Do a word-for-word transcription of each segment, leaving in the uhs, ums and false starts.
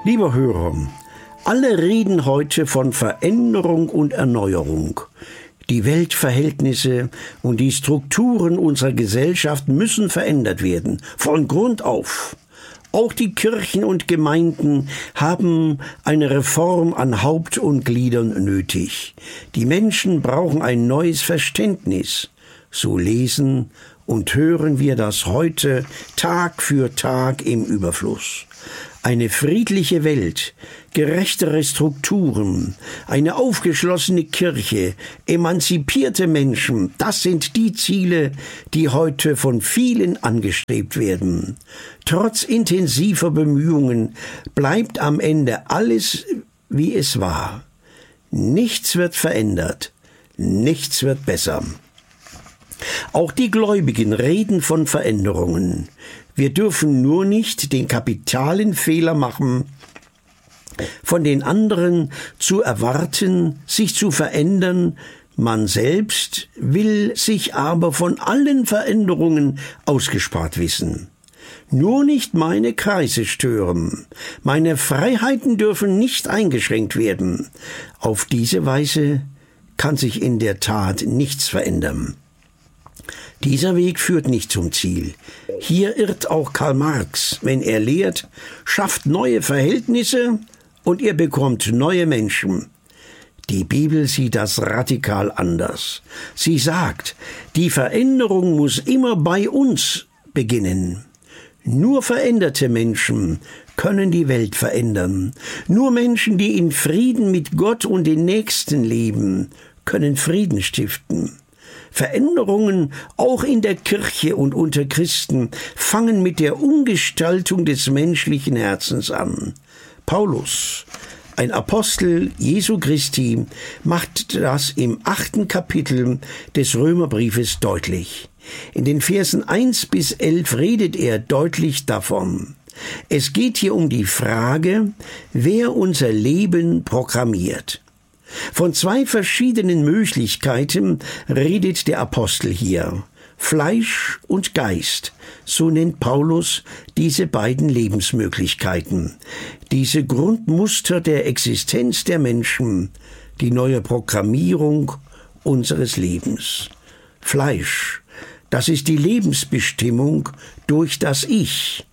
Lieber Hörer, alle reden heute von Veränderung und Erneuerung. Die Weltverhältnisse und die Strukturen unserer Gesellschaft müssen verändert werden, von Grund auf. Auch die Kirchen und Gemeinden haben eine Reform an Haupt und Gliedern nötig. Die Menschen brauchen ein neues Verständnis. So lesen und hören wir das heute Tag für Tag im Überfluss. Eine friedliche Welt, gerechtere Strukturen, eine aufgeschlossene Kirche, emanzipierte Menschen, das sind die Ziele, die heute von vielen angestrebt werden. Trotz intensiver Bemühungen bleibt am Ende alles, wie es war. Nichts wird verändert, nichts wird besser. Auch die Gläubigen reden von Veränderungen. Wir dürfen nur nicht den kapitalen Fehler machen, von den anderen zu erwarten, sich zu verändern. Man selbst will sich aber von allen Veränderungen ausgespart wissen. Nur nicht meine Kreise stören. Meine Freiheiten dürfen nicht eingeschränkt werden. Auf diese Weise kann sich in der Tat nichts verändern. Dieser Weg führt nicht zum Ziel. Hier irrt auch Karl Marx, wenn er lehrt, schafft neue Verhältnisse und ihr bekommt neue Menschen. Die Bibel sieht das radikal anders. Sie sagt, die Veränderung muss immer bei uns beginnen. Nur veränderte Menschen können die Welt verändern. Nur Menschen, die in Frieden mit Gott und den Nächsten leben, können Frieden stiften. Veränderungen, auch in der Kirche und unter Christen, fangen mit der Umgestaltung des menschlichen Herzens an. Paulus, ein Apostel Jesu Christi, macht das im achten Kapitel des Römerbriefes deutlich. In den Versen eins bis elf redet er deutlich davon. Es geht hier um die Frage, wer unser Leben programmiert. Von zwei verschiedenen Möglichkeiten redet der Apostel hier. Fleisch und Geist, so nennt Paulus diese beiden Lebensmöglichkeiten, diese Grundmuster der Existenz der Menschen, die neue Programmierung unseres Lebens. Fleisch, das ist die Lebensbestimmung durch das Ich.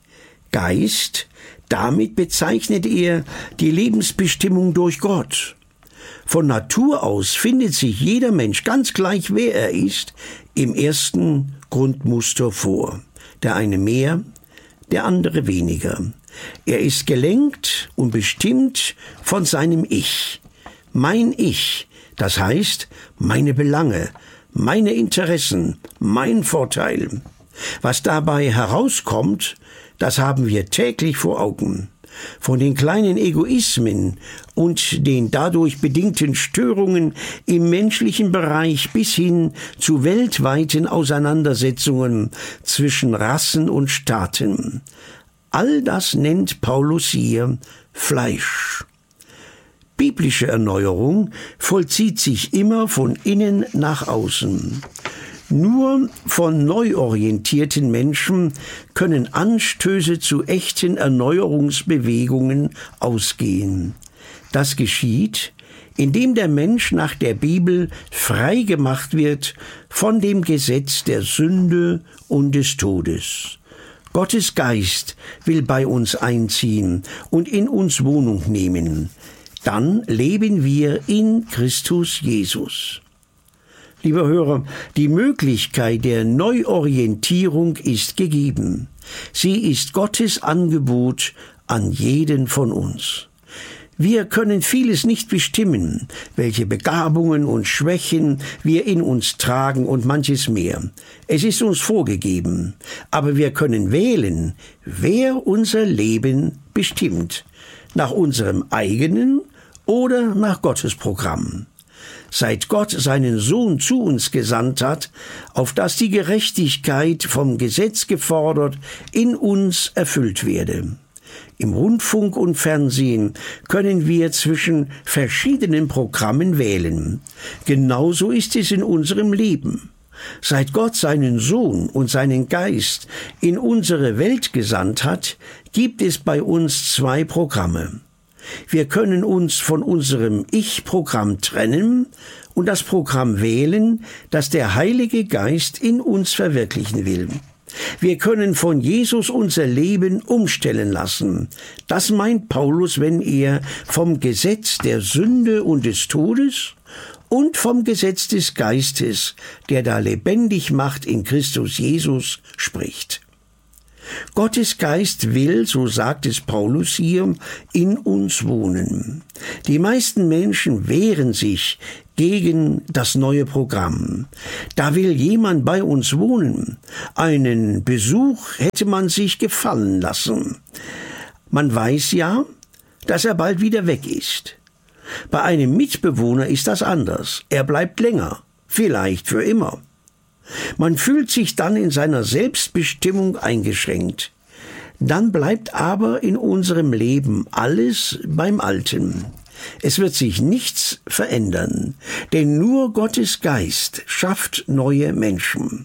Geist, damit bezeichnet er die Lebensbestimmung durch Gott. Von Natur aus findet sich jeder Mensch, ganz gleich wer er ist, im ersten Grundmuster vor. Der eine mehr, der andere weniger. Er ist gelenkt und bestimmt von seinem Ich. Mein Ich, das heißt meine Belange, meine Interessen, mein Vorteil. Was dabei herauskommt, das haben wir täglich vor Augen. Von den kleinen Egoismen und den dadurch bedingten Störungen im menschlichen Bereich bis hin zu weltweiten Auseinandersetzungen zwischen Rassen und Staaten. All das nennt Paulus hier Fleisch. Biblische Erneuerung vollzieht sich immer von innen nach außen. Nur von neuorientierten Menschen können Anstöße zu echten Erneuerungsbewegungen ausgehen. Das geschieht, indem der Mensch nach der Bibel frei gemacht wird von dem Gesetz der Sünde und des Todes. Gottes Geist will bei uns einziehen und in uns Wohnung nehmen. Dann leben wir in Christus Jesus. Lieber Hörer, die Möglichkeit der Neuorientierung ist gegeben. Sie ist Gottes Angebot an jeden von uns. Wir können vieles nicht bestimmen, welche Begabungen und Schwächen wir in uns tragen und manches mehr. Es ist uns vorgegeben, aber wir können wählen, wer unser Leben bestimmt, nach unserem eigenen oder nach Gottes Programm. Seit Gott seinen Sohn zu uns gesandt hat, auf dass die Gerechtigkeit vom Gesetz gefordert in uns erfüllt werde. Im Rundfunk und Fernsehen können wir zwischen verschiedenen Programmen wählen. Genauso ist es in unserem Leben. Seit Gott seinen Sohn und seinen Geist in unsere Welt gesandt hat, gibt es bei uns zwei Programme. Wir können uns von unserem Ich-Programm trennen und das Programm wählen, das der Heilige Geist in uns verwirklichen will. Wir können von Jesus unser Leben umstellen lassen. Das meint Paulus, wenn er vom Gesetz der Sünde und des Todes und vom Gesetz des Geistes, der da lebendig macht in Christus Jesus, spricht. Gottes Geist will, so sagt es Paulus hier, in uns wohnen. Die meisten Menschen wehren sich gegen das neue Programm. Da will jemand bei uns wohnen. Einen Besuch hätte man sich gefallen lassen. Man weiß ja, dass er bald wieder weg ist. Bei einem Mitbewohner ist das anders. Er bleibt länger, vielleicht für immer. Man fühlt sich dann in seiner Selbstbestimmung eingeschränkt. Dann bleibt aber in unserem Leben alles beim Alten. Es wird sich nichts verändern, denn nur Gottes Geist schafft neue Menschen.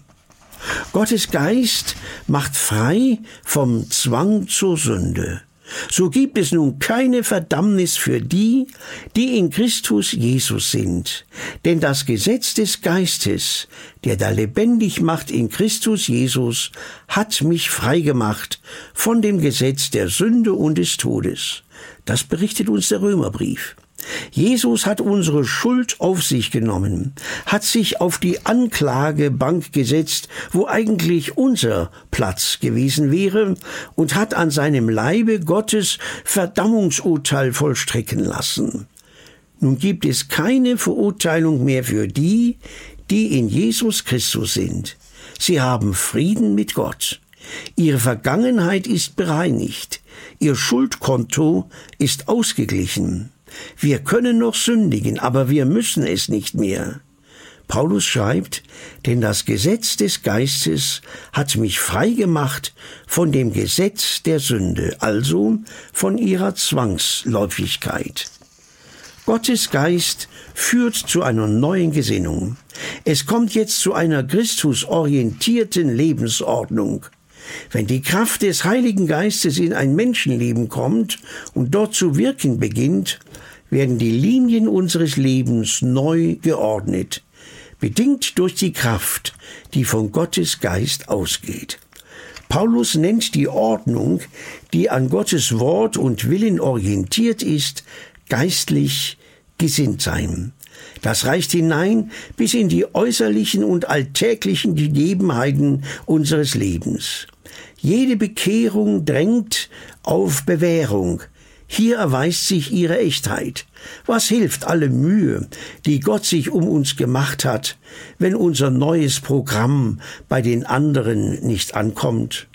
Gottes Geist macht frei vom Zwang zur Sünde. So gibt es nun keine Verdammnis für die, die in Christus Jesus sind. Denn das Gesetz des Geistes, der da lebendig macht in Christus Jesus, hat mich freigemacht von dem Gesetz der Sünde und des Todes. Das berichtet uns der Römerbrief. Jesus hat unsere Schuld auf sich genommen, hat sich auf die Anklagebank gesetzt, wo eigentlich unser Platz gewesen wäre, und hat an seinem Leibe Gottes Verdammungsurteil vollstrecken lassen. Nun gibt es keine Verurteilung mehr für die, die in Jesus Christus sind. Sie haben Frieden mit Gott. Ihre Vergangenheit ist bereinigt. Ihr Schuldkonto ist ausgeglichen. Wir können noch sündigen, aber wir müssen es nicht mehr. Paulus schreibt, denn das Gesetz des Geistes hat mich frei gemacht von dem Gesetz der Sünde, also von ihrer Zwangsläufigkeit. Gottes Geist führt zu einer neuen Gesinnung. Es kommt jetzt zu einer christusorientierten Lebensordnung. Wenn die Kraft des Heiligen Geistes in ein Menschenleben kommt und dort zu wirken beginnt, werden die Linien unseres Lebens neu geordnet, bedingt durch die Kraft, die von Gottes Geist ausgeht. Paulus nennt die Ordnung, die an Gottes Wort und Willen orientiert ist, geistlich gesinnt sein. Das reicht hinein bis in die äußerlichen und alltäglichen Gegebenheiten unseres Lebens. Jede Bekehrung drängt auf Bewährung. Hier erweist sich ihre Echtheit. Was hilft alle Mühe, die Gott sich um uns gemacht hat, wenn unser neues Programm bei den anderen nicht ankommt?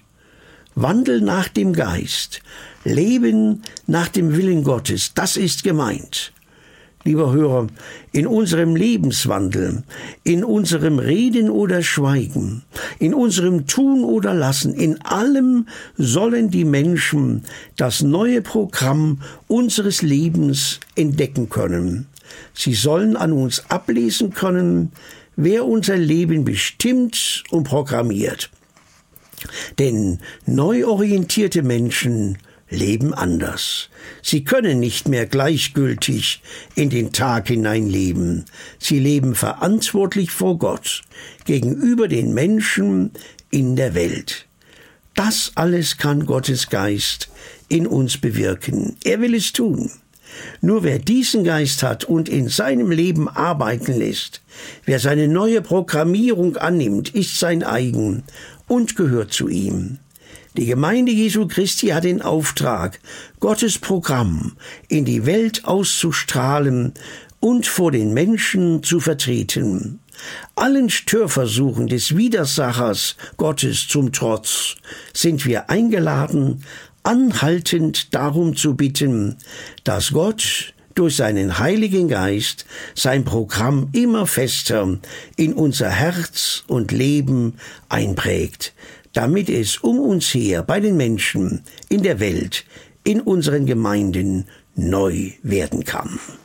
Wandel nach dem Geist, Leben nach dem Willen Gottes, das ist gemeint. Lieber Hörer, in unserem Lebenswandel, in unserem Reden oder Schweigen, in unserem Tun oder Lassen, in allem sollen die Menschen das neue Programm unseres Lebens entdecken können. Sie sollen an uns ablesen können, wer unser Leben bestimmt und programmiert. Denn neu orientierte Menschen leben anders. Sie können nicht mehr gleichgültig in den Tag hineinleben. Sie leben verantwortlich vor Gott gegenüber den Menschen in der Welt. Das alles kann Gottes Geist in uns bewirken. Er will es tun. Nur wer diesen Geist hat und in seinem Leben arbeiten lässt, wer seine neue Programmierung annimmt, ist sein eigen und gehört zu ihm. Die Gemeinde Jesu Christi hat den Auftrag, Gottes Programm in die Welt auszustrahlen und vor den Menschen zu vertreten. Allen Störversuchen des Widersachers Gottes zum Trotz sind wir eingeladen, anhaltend darum zu bitten, dass Gott durch seinen Heiligen Geist sein Programm immer fester in unser Herz und Leben einprägt, damit es um uns her bei den Menschen in der Welt, in unseren Gemeinden neu werden kann.